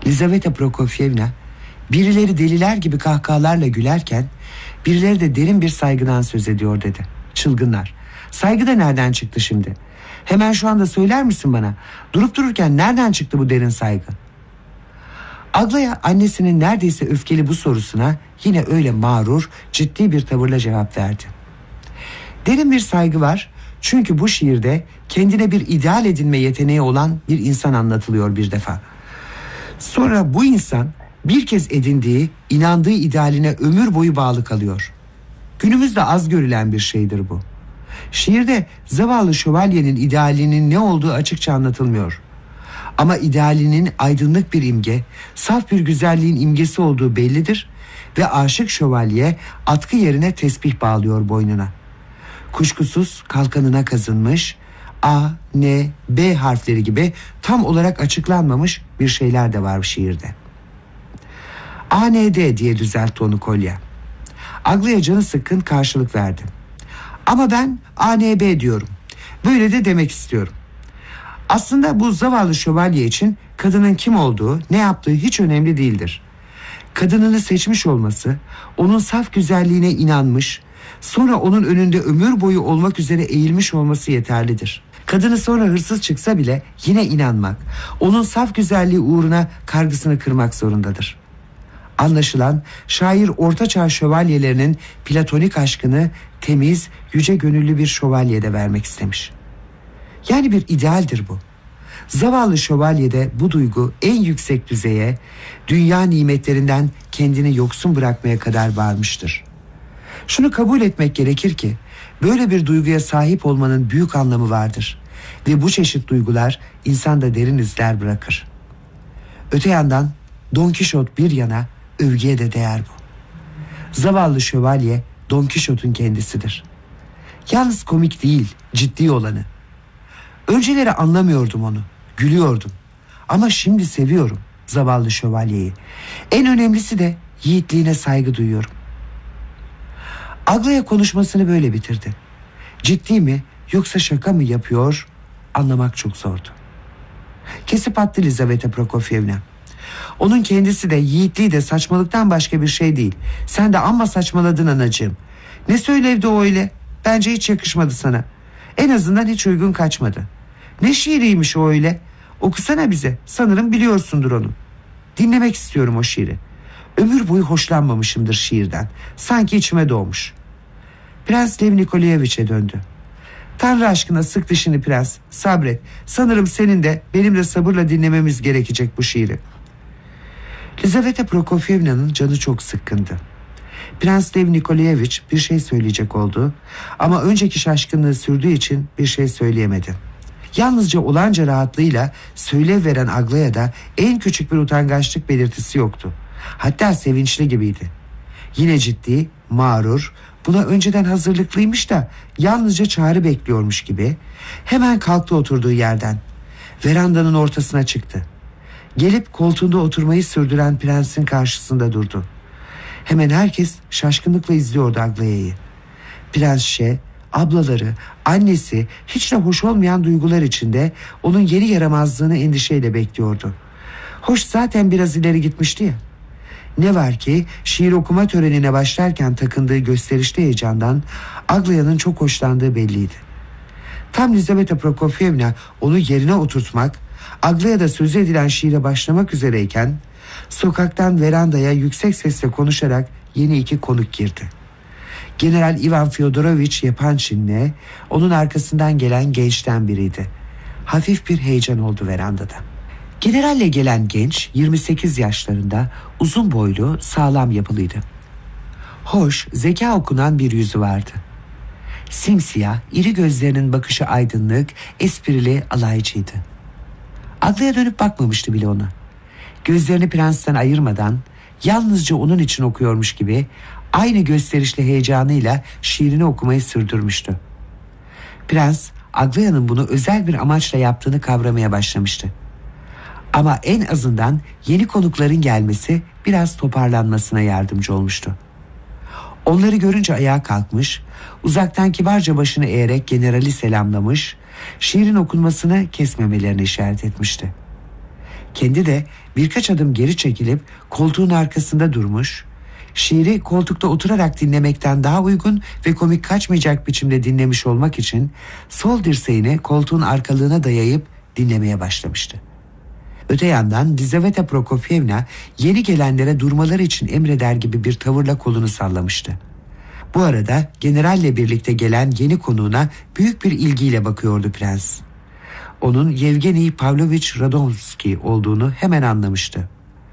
Lizaveta Prokofyevna birileri deliler gibi kahkahalarla gülerken birileri de derin bir saygıdan söz ediyor dedi. Çılgınlar. Saygı da nereden çıktı şimdi? Hemen şu anda söyler misin bana? Durup dururken nereden çıktı bu derin saygı? Aglaya annesinin neredeyse öfkeli bu sorusuna yine öyle mağrur, ciddi bir tavırla cevap verdi. Derin bir saygı var çünkü bu şiirde kendine bir ideal edinme yeteneği olan bir insan anlatılıyor bir defa. Sonra bu insan bir kez edindiği, inandığı idealine ömür boyu bağlı kalıyor. Günümüzde az görülen bir şeydir bu. Şiirde zavallı şövalyenin idealinin ne olduğu açıkça anlatılmıyor. Ama idealinin aydınlık bir imge, saf bir güzelliğin imgesi olduğu bellidir ve aşık şövalye atkı yerine tesbih bağlıyor boynuna. Kuşkusuz kalkanına kazınmış A, N, B harfleri gibi tam olarak açıklanmamış bir şeyler de var şiirde. AND diye düzeltti onu Kolya. Aglaya canı sıkkın karşılık verdi. Ama ben ANB diyorum. Böyle de demek istiyorum. Aslında bu zavallı şövalye için kadının kim olduğu, ne yaptığı hiç önemli değildir. Kadınını seçmiş olması, onun saf güzelliğine inanmış, sonra onun önünde ömür boyu olmak üzere eğilmiş olması yeterlidir. Kadını sonra hırsız çıksa bile yine inanmak, onun saf güzelliği uğruna kargısını kırmak zorundadır. Anlaşılan şair ortaçağ şövalyelerinin platonik aşkını temiz, yüce gönüllü bir şövalyede vermek istemiş. Yani bir idealdir bu. Zavallı şövalyede bu duygu en yüksek düzeye, dünya nimetlerinden kendini yoksun bırakmaya kadar varmıştır. Şunu kabul etmek gerekir ki böyle bir duyguya sahip olmanın büyük anlamı vardır ve bu çeşit duygular insanda derin izler bırakır. Öte yandan Don Kişot bir yana övgüye de değer bu. Zavallı şövalye Don Kişot'un kendisidir. Yalnız komik değil, ciddi olanı. Önceleri anlamıyordum onu, gülüyordum. Ama şimdi seviyorum zavallı şövalyeyi. En önemlisi de yiğitliğine saygı duyuyorum. Aglaya konuşmasını böyle bitirdi. Ciddi mi yoksa şaka mı yapıyor anlamak çok zordu. Kesip attı Lizaveta Prokofyevna. Onun kendisi de yiğitliği de saçmalıktan başka bir şey değil. Sen de amma saçmaladın anacığım. Ne söylevdi o öyle? Bence hiç yakışmadı sana. En azından hiç uygun kaçmadı. Ne şiiriymiş o öyle? Okusana bize. Sanırım biliyorsundur onu. Dinlemek istiyorum o şiiri. Ömür boyu hoşlanmamışımdır şiirden. Sanki içime doğmuş. Prens Lev Nikolayevич'e döndü. Tanrı aşkına sık dişini prens. Sabret. Sanırım senin de benim de sabırla dinlememiz gerekecek bu şiiri. Lizaveta Prokofyevna'nın canı çok sıkkındı. Prens Lev Nikolayevich bir şey söyleyecek oldu ama önceki şaşkınlığı sürdüğü için bir şey söyleyemedi. Yalnızca olanca rahatlığıyla söylev veren Aglaya'da en küçük bir utangaçlık belirtisi yoktu. Hatta sevinçli gibiydi. Yine ciddi, mağrur, buna önceden hazırlıklıymış da yalnızca çağrı bekliyormuş gibi hemen kalktı oturduğu yerden. Verandanın ortasına çıktı. Gelip koltuğunda oturmayı sürdüren prensin karşısında durdu. Hemen herkes şaşkınlıkla izliyordu Aglaya'yı. Prens Şe, ablaları, annesi hiç de hoş olmayan duygular içinde onun yeri yaramazlığını endişeyle bekliyordu. Hoş zaten biraz ileri gitmişti ya. Ne var ki şiir okuma törenine başlarken takındığı gösterişli heyecandan Aglaya'nın çok hoşlandığı belliydi. Tam Lizaveta Prokofyevna onu yerine oturtmak, Aglaya'da sözü edilen şiire başlamak üzereyken sokaktan verandaya yüksek sesle konuşarak yeni iki konuk girdi. General Ivan Fyodorovich Yepanchin'le onun arkasından gelen gençten biriydi. Hafif bir heyecan oldu verandada. Generalle gelen genç 28 yaşlarında, uzun boylu, sağlam yapılıydı. Hoş, zeka okunan bir yüzü vardı. Simsiyah, iri gözlerinin bakışı aydınlık, esprili, alaycıydı. Aglaya dönüp bakmamıştı bile ona. Gözlerini prensten ayırmadan, yalnızca onun için okuyormuş gibi aynı gösterişli heyecanıyla şiirini okumayı sürdürmüştü. Prens, Aglaya'nın bunu özel bir amaçla yaptığını kavramaya başlamıştı. Ama en azından yeni konukların gelmesi biraz toparlanmasına yardımcı olmuştu. Onları görünce ayağa kalkmış, uzaktan kibarca başını eğerek generali selamlamış, şiirin okunmasını kesmemelerini işaret etmişti. Kendi de birkaç adım geri çekilip koltuğun arkasında durmuş, şiiri koltukta oturarak dinlemekten daha uygun ve komik kaçmayacak biçimde dinlemiş olmak için sol dirseğini koltuğun arkalığına dayayıp dinlemeye başlamıştı. Öte yandan Lizaveta Prokofyevna yeni gelenlere durmaları için emreder gibi bir tavırla kolunu sallamıştı. Bu arada generalle birlikte gelen yeni konuğuna büyük bir ilgiyle bakıyordu prens. Onun Yevgeni Pavlovich Radomski olduğunu hemen anlamıştı.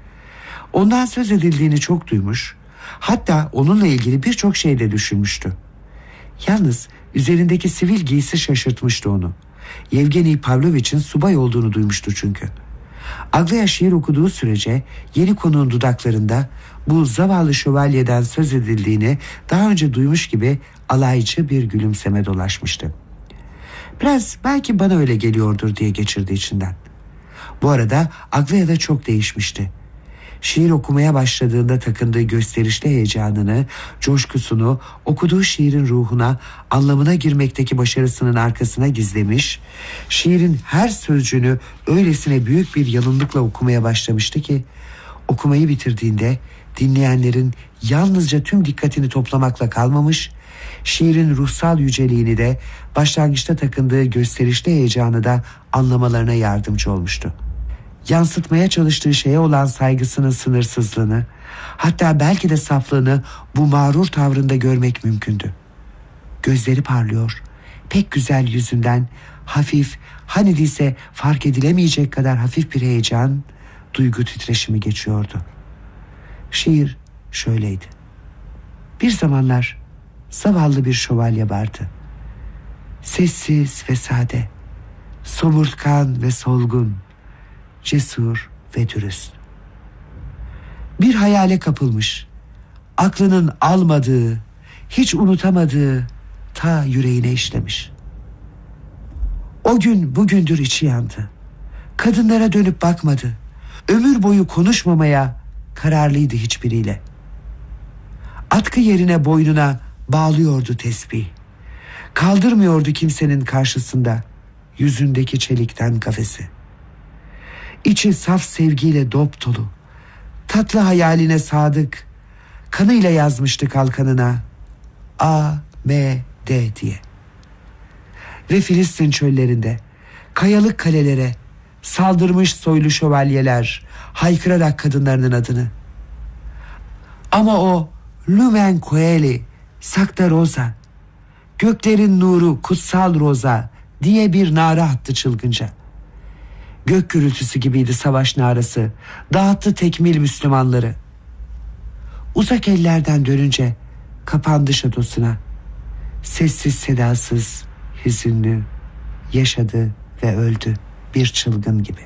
Ondan söz edildiğini çok duymuş, hatta onunla ilgili birçok şey de düşünmüştü. Yalnız üzerindeki sivil giysi şaşırtmıştı onu. Yevgeni Pavlovich'in subay olduğunu duymuştu çünkü. Aglaya şiir okuduğu sürece yeni konuğun dudaklarında bu zavallı şövalyeden söz edildiğini daha önce duymuş gibi alaycı bir gülümseme dolaşmıştı. Prens belki bana öyle geliyordur diye geçirdi içinden. Bu arada Aglaya da çok değişmişti. Şiir okumaya başladığında takındığı gösterişli heyecanını, coşkusunu, okuduğu şiirin ruhuna, anlamına girmekteki başarısının arkasına gizlemiş, şiirin her sözcüğünü öylesine büyük bir yalınlıkla okumaya başlamıştı ki, okumayı bitirdiğinde dinleyenlerin yalnızca tüm dikkatini toplamakla kalmamış, şiirin ruhsal yüceliğini de başlangıçta takındığı gösterişli heyecanı da anlamalarına yardımcı olmuştu. Yansıtmaya çalıştığı şeye olan saygısının sınırsızlığını, hatta belki de saflığını bu mağrur tavrında görmek mümkündü. Gözleri parlıyor, pek güzel yüzünden hafif, hani değilse fark edilemeyecek kadar hafif bir heyecan, duygu titreşimi geçiyordu. Şiir şöyleydi. Bir zamanlar zavallı bir şövalye vardı. Sessiz ve sade, somurtkan ve solgun, cesur ve dürüst. Bir hayale kapılmış, aklının almadığı, hiç unutamadığı ta yüreğine işlemiş. O gün bugündür içi yandı. Kadınlara dönüp bakmadı. Ömür boyu konuşmamaya kararlıydı hiçbiriyle. Atkı yerine boynuna bağlıyordu tesbih. Kaldırmıyordu kimsenin karşısında yüzündeki çelikten kafesi. İçi saf sevgiyle dop dolu, tatlı hayaline sadık, kanıyla yazmıştı kalkanına A.M.D. diye. Ve Filistin çöllerinde, kayalık kalelere saldırmış soylu şövalyeler haykırarak kadınlarının adını. Ama o Lumen Coeli, Sakta Rosa, göklerin nuru kutsal Rosa diye bir nara attı çılgınca. Gök gürültüsü gibiydi savaş narası, dağıttı tekmil Müslümanları. Uzak ellerden dönünce kapandı şatosuna. Sessiz sedasız, hüzünlü, yaşadı ve öldü bir çılgın gibi.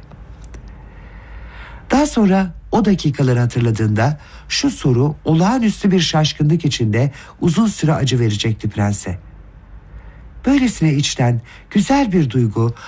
Daha sonra o dakikaları hatırladığında şu soru olağanüstü bir şaşkınlık içinde uzun süre acı verecekti prense. Böylesine içten güzel bir duygu